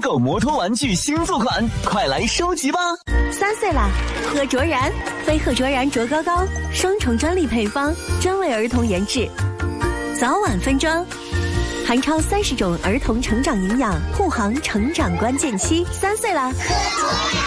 狗摩托玩具新作款，快来收集吧 ！3岁啦，喝卓然，飞鹤卓然卓高高，双重专利配方，专为儿童研制，早晚分装，含超30种儿童成长营养，护航成长关键期。3岁啦！